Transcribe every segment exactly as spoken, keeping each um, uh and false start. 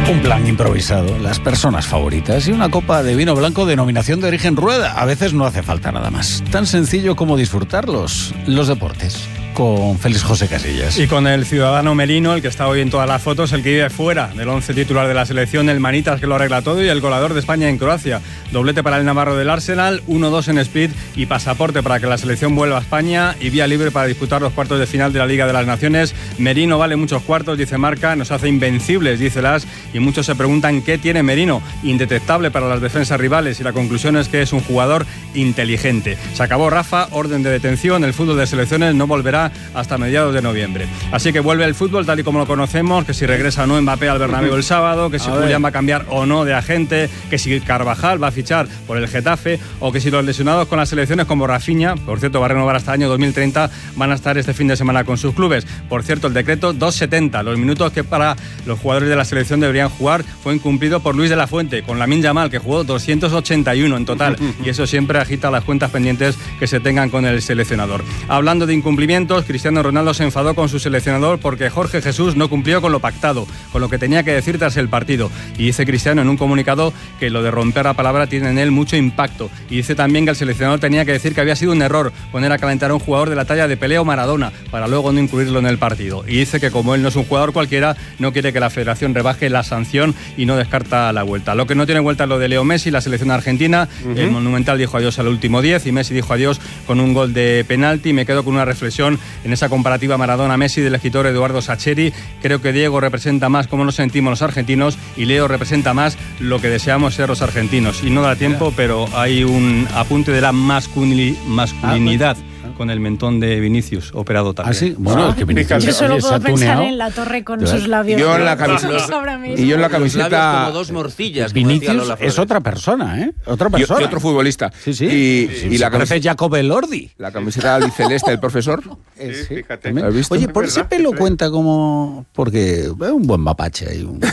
Un plan improvisado, las personas favoritas y una copa de vino blanco denominación de origen Rueda. A veces no hace falta nada más. Tan sencillo como disfrutarlos. Los deportes. Con Félix José Casillas. Y con el ciudadano Merino, el que está hoy en todas las fotos, el que vive fuera del once titular de la selección, el Manitas que lo arregla todo y el goleador de España en Croacia. Doblete para el navarro del Arsenal, uno dos en Split y pasaporte para que la selección vuelva a España y vía libre para disputar los cuartos de final de la Liga de las Naciones. Merino vale muchos cuartos, dice Marca, nos hace invencibles, dice Las, y muchos se preguntan qué tiene Merino. Indetectable para las defensas rivales y la conclusión es que es un jugador inteligente. Se acabó Rafa, orden de detención, el fútbol de selecciones no volverá hasta mediados de noviembre. Así que vuelve el fútbol tal y como lo conocemos, que si regresa o no Mbappé al Bernabéu el sábado, que si Julián va a cambiar o no de agente, que si Carvajal va a fichar por el Getafe, o que si los lesionados con las selecciones como Rafinha, por cierto va a renovar hasta el año dos mil treinta, van a estar este fin de semana con sus clubes. Por cierto, el decreto doscientos setenta, los minutos que para los jugadores de la selección deberían jugar, fue incumplido por Luis de la Fuente, con Lamine Yamal, que jugó doscientos ochenta y uno en total, y eso siempre agita las cuentas pendientes que se tengan con el seleccionador. Hablando de incumplimientos, Cristiano Ronaldo se enfadó con su seleccionador porque Jorge Jesús no cumplió con lo pactado, con lo que tenía que decir tras el partido. Y dice Cristiano en un comunicado que lo de romper la palabra tiene en él mucho impacto. Y dice también que el seleccionador tenía que decir que había sido un error poner a calentar a un jugador de la talla de Pelé o Maradona para luego no incluirlo en el partido. Y dice que como él no es un jugador cualquiera, no quiere que la federación rebaje la sanción y no descarta la vuelta. Lo que no tiene vuelta es lo de Leo Messi, la selección argentina. Uh-huh. El Monumental dijo adiós al último diez y Messi dijo adiós con un gol de penalti. Me quedo con una reflexión en esa comparativa Maradona-Messi del escritor Eduardo Sacheri. Creo que Diego representa más cómo nos sentimos los argentinos y Leo representa más lo que deseamos ser los argentinos. Y no da tiempo, pero hay un apunte de la masculini- masculinidad. Con el mentón de Vinicius operado también. ¿Ah, sí? Bueno, ah, es que Vinicius, yo solo oye, puedo pensar tuneado. en la torre con sus labios. Yo en la camiseta. Y yo en la camiseta. Como dos morcillas. Vinicius es otra persona, ¿eh? Otra persona. Y, y otro futbolista. Sí, sí. Y, sí, y sí, la parece Jacob Elordi. La camiseta albiceleste del profesor. Eh, sí, fíjate. ¿Has visto? Oye, por ese pelo cuenta como. Porque es un buen mapache ahí. Un...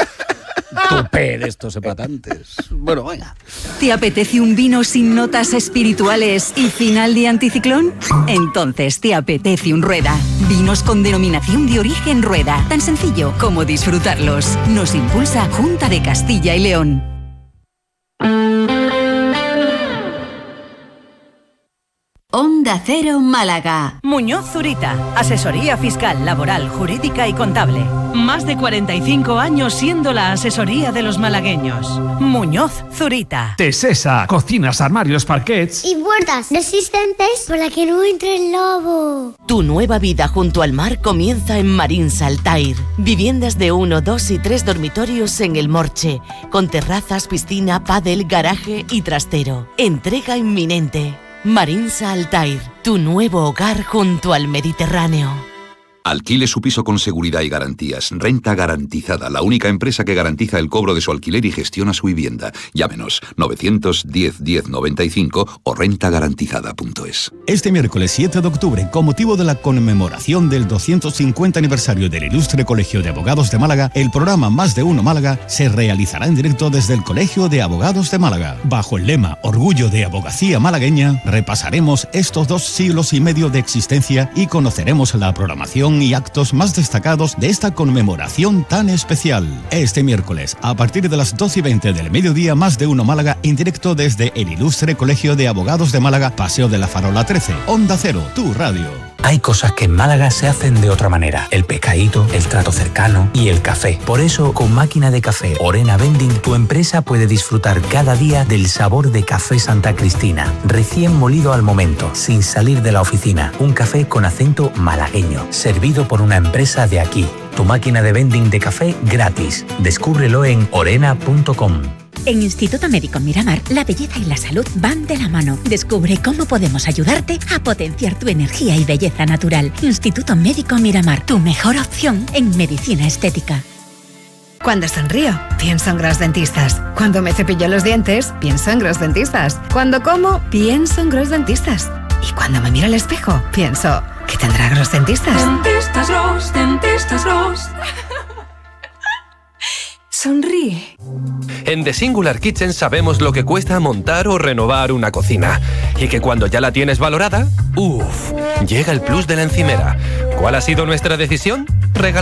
tupé de estos hepatantes. Bueno, venga. ¿Te apetece un vino sin notas espirituales y final de anticiclón? Entonces te apetece un Rueda. Vinos con denominación de origen Rueda. Tan sencillo como disfrutarlos. Nos impulsa Junta de Castilla y León. Onda Cero Málaga. Muñoz Zurita, asesoría fiscal, laboral, jurídica y contable. Más de cuarenta y cinco años siendo la asesoría de los malagueños. Muñoz Zurita. Tesesa, cocinas, armarios, parquets y puertas resistentes para que no entre el lobo. Tu nueva vida junto al mar comienza en Marins Altair. Viviendas de uno, dos y tres dormitorios en El Morche, con terrazas, piscina, pádel, garaje y trastero. Entrega inminente. Marinsa Altair, tu nuevo hogar junto al Mediterráneo. Alquile su piso con seguridad y garantías. Renta Garantizada, la única empresa que garantiza el cobro de su alquiler y gestiona su vivienda. Llámenos novecientos diez diez noventa y cinco o renta garantizada punto es. Este miércoles siete de octubre, con motivo de la conmemoración del doscientos cincuenta aniversario del Ilustre Colegio de Abogados de Málaga, el programa Más de Uno Málaga se realizará en directo desde el Colegio de Abogados de Málaga. Bajo el lema Orgullo de Abogacía Malagueña, repasaremos estos dos siglos y medio de existencia y conoceremos la programación y actos más destacados de esta conmemoración tan especial. Este miércoles, a partir de las doce y veinte del mediodía, Más de Uno Málaga, en directo desde el Ilustre Colegio de Abogados de Málaga, Paseo de la Farola trece, Onda Cero, tu radio. Hay cosas que en Málaga se hacen de otra manera. El pescadito, el trato cercano y el café. Por eso, con Máquina de Café Orena Vending, tu empresa puede disfrutar cada día del sabor de Café Santa Cristina. Recién molido al momento, sin salir de la oficina. Un café con acento malagueño, servido por una empresa de aquí. Tu máquina de vending de café gratis. Descúbrelo en orena punto com. En Instituto Médico Miramar, la belleza y la salud van de la mano. Descubre cómo podemos ayudarte a potenciar tu energía y belleza natural. Instituto Médico Miramar, tu mejor opción en medicina estética. Cuando sonrío, pienso en Gros Dentistas. Cuando me cepillo los dientes, pienso en Gros Dentistas. Cuando como, pienso en Gros Dentistas. Y cuando me miro al espejo, pienso, ¿qué tendrá Gros Dentistas? Dentistas Gros, Dentistas Gros. Sonríe. En The Singular Kitchen sabemos lo que cuesta montar o renovar una cocina. Y que cuando ya la tienes valorada, uff, llega el plus de la encimera. ¿Cuál ha sido nuestra decisión? Regalar